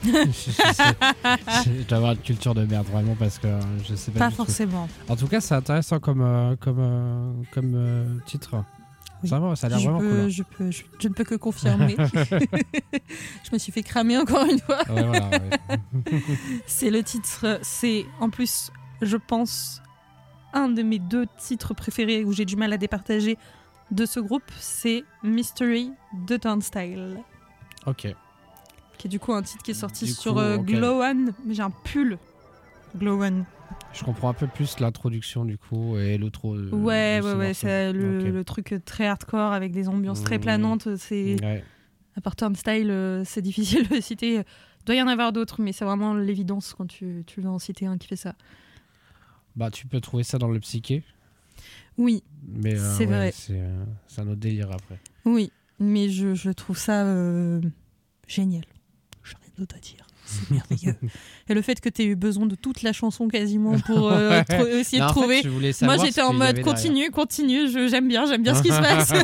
Je dois avoir une culture de merde vraiment parce que je sais pas. Pas du tout. forcément. En tout cas, c'est intéressant comme titre. Oui. Vraiment, ça a l'air vraiment cool. Je ne peux que confirmer. Je me suis fait cramer encore une fois. Ouais, voilà, ouais. C'est le titre, c'est en plus, je pense, un de mes 2 titres préférés où j'ai du mal à départager de ce groupe, c'est Mystery de Turnstile. Ok. Qui est du coup un titre qui est sorti Du sur coup, ok. Glow One. Mais j'ai un pull Glow One. Je comprends un peu plus l'introduction du coup et l'outro. Ouais, de ce morceau. c'est Ok. le truc très hardcore avec des ambiances très planantes. C'est Ouais. à part Turnstile, c'est difficile de citer. Il doit y en avoir d'autres, mais c'est vraiment l'évidence quand tu veux en citer un qui fait ça. Bah, tu peux trouver ça dans le psyché, Oui, mais c'est vrai. c'est un autre délire après. Oui, mais je trouve ça génial. J'ai rien d'autre à dire. C'est merveilleux. Et le fait que tu aies eu besoin de toute la chanson quasiment pour essayer Non, de en trouver. fait, je voulais Moi, savoir j'étais ce en qu'il y mode avait continue, j'aime bien ce qui se passe.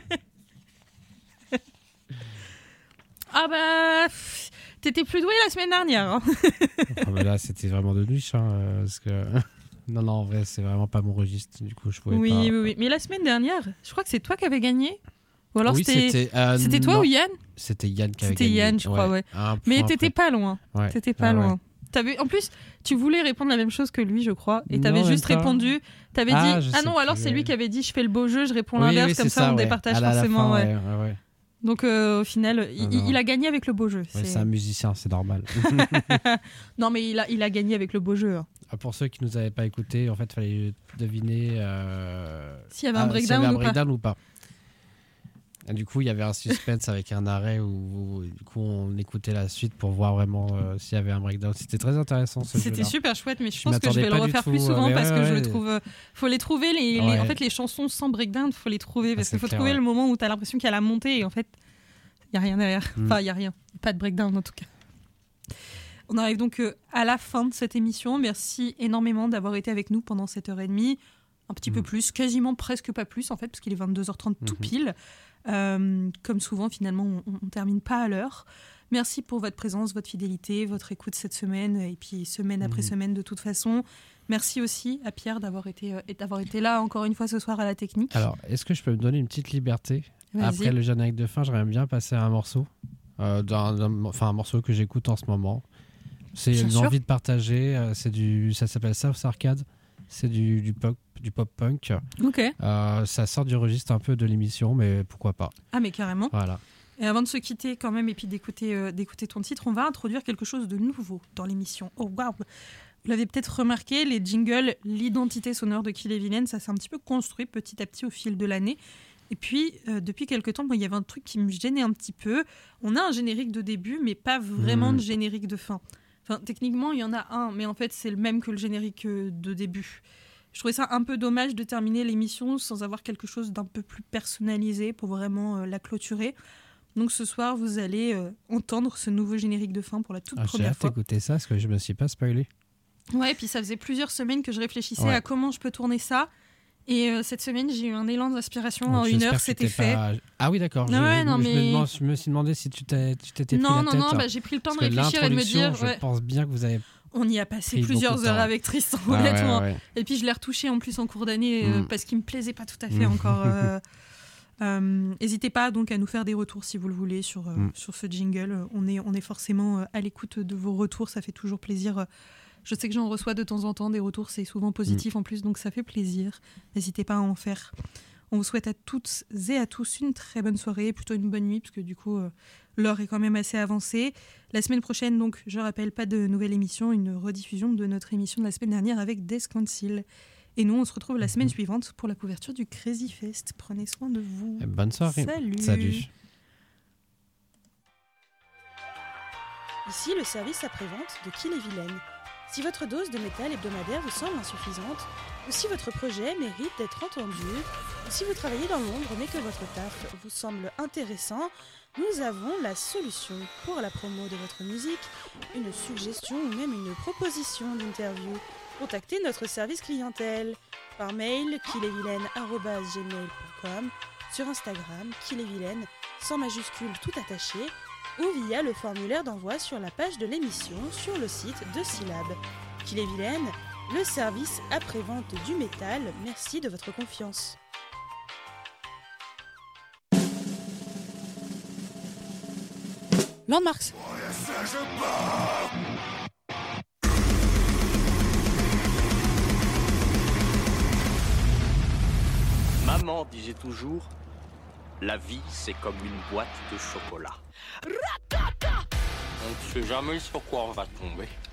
Ah bah, t'étais plus doué la semaine dernière. Hein. derrière. Ah, bah là, c'était vraiment de niche, parce que non, en vrai, c'est vraiment pas mon registre. Du coup, je pouvais pas. Oui. Mais la semaine dernière, je crois que c'est toi qui avais gagné. Ou alors Oui, c'était toi non, ou Yann? C'était Yann qui avait C'était gagné. Yann, je crois, ouais. Un Mais point t'étais après. pas loin. Ouais. T'étais pas Ah, loin. ouais. En plus, tu voulais répondre la même chose que lui, je crois. Et t'avais Non, juste même pas. répondu. T'avais Ah, dit. je Ah sais non, alors plus, c'est lui ouais. qui avait dit je fais le beau jeu, je réponds Oui, l'inverse, oui, comme c'est ça on ouais. départage À la forcément. fin, Ouais. ouais. Donc au final, Non. il a gagné avec le beau jeu. Ouais, c'est un musicien, c'est normal. Non, mais il a gagné avec le beau jeu. Hein. Pour ceux qui nous avaient pas écoutés, en fait, il fallait deviner S'il y avait un breakdown s'il y avait ou pas. breakdown ou pas. Et du coup, il y avait un suspense avec un arrêt où du coup, on écoutait la suite pour voir vraiment s'il y avait un breakdown. C'était très intéressant ce C'était jeu-là. super chouette, mais je Je pense que je vais m'attendais le pas du refaire tout, plus souvent mais parce que je le ouais. trouve. Faut les trouver, Ouais. en fait, les chansons sans breakdown, faut les trouver parce c'est qu'il faut clair, trouver ouais. le moment où t'as l'impression qu'il y a la montée et en fait, il y a rien derrière. Enfin, il y a rien. Pas de breakdown en tout cas. On arrive donc à la fin de cette émission. Merci énormément d'avoir été avec nous pendant cette heure et demie. Un petit peu plus, quasiment presque pas plus en fait, parce qu'il est 22h30 tout pile. Comme souvent, finalement, on termine pas à l'heure. Merci pour votre présence, votre fidélité, votre écoute cette semaine, et puis semaine après semaine de toute façon. Merci aussi à Pierre d'avoir été là encore une fois ce soir à la technique. Alors, est-ce que je peux me donner une petite liberté? Vas-y. Après le générique de fin, j'aimerais bien passer à un morceau. Un morceau que j'écoute en ce moment. C'est Bien une sûr. envie de partager. Ça s'appelle South Arcade. C'est du pop-punk. Ok. Ça sort du registre un peu de l'émission, mais pourquoi pas. Ah mais carrément. Voilà. Et avant de se quitter quand même et puis d'écouter ton titre, on va introduire quelque chose de nouveau dans l'émission. Oh waouh! Vous l'avez peut-être remarqué, les jingles, l'identité sonore de Kill et Vilaine, ça s'est un petit peu construit petit à petit au fil de l'année. Et puis, depuis quelques temps, il y avait un truc qui me gênait un petit peu. On a un générique de début, mais pas vraiment de générique de fin. Enfin, techniquement, il y en a un, mais en fait, c'est le même que le générique de début. Je trouvais ça un peu dommage de terminer l'émission sans avoir quelque chose d'un peu plus personnalisé pour vraiment la clôturer. Donc ce soir, vous allez entendre ce nouveau générique de fin pour la toute J'ai première hâte fois. d'écouter ça parce que je me suis pas spoilé. Ouais, et puis ça faisait plusieurs semaines que je réfléchissais à comment je peux tourner ça. Et cette semaine, j'ai eu un élan d'inspiration. Donc, En une j'espère heure, que c'était t'es fait. pas... Ah oui, d'accord. Je me suis demandé si tu t'étais pris la tête. Non, j'ai pris le temps de Parce que réfléchir et de me dire... l'introduction, je pense bien que vous avez... On y a passé pris plusieurs beaucoup de heures temps. avec Tristan, honnêtement. Ouais. Et puis je l'ai retouché en plus en cours d'année parce qu'il me plaisait pas tout à fait encore. N'hésitez pas donc à nous faire des retours si vous le voulez sur ce jingle. On est forcément à l'écoute de vos retours, ça fait toujours plaisir. Je sais que j'en reçois de temps en temps des retours, c'est souvent positif en plus, donc ça fait plaisir. N'hésitez pas à en faire. On vous souhaite à toutes et à tous une très bonne soirée, plutôt une bonne nuit, parce que du coup, l'heure est quand même assez avancée. La semaine prochaine, donc, je rappelle, pas de nouvelle émission, une rediffusion de notre émission de la semaine dernière avec Death Council. Et nous, on se retrouve la semaine suivante pour la couverture du Crazy Fest. Prenez soin de vous. Bonne soirée. Salut. Ici le service après-vente de Kill et Vilaine. Si votre dose de métal hebdomadaire vous semble insuffisante, ou si votre projet mérite d'être entendu, ou si vous travaillez dans l'ombre mais que votre taf vous semble intéressant, nous avons la solution pour la promo de votre musique, une suggestion ou même une proposition d'interview. Contactez notre service clientèle par mail killevilaine@gmail.com, sur Instagram killevilaine sans majuscule tout attaché, ou via le formulaire d'envoi sur la page de l'émission sur le site de Syllab. Qu'il est vilaine, le service après-vente du métal, merci de votre confiance. Landmarks. Maman disait toujours, la vie c'est comme une boîte de chocolat. On ne sait jamais sur quoi on va tomber.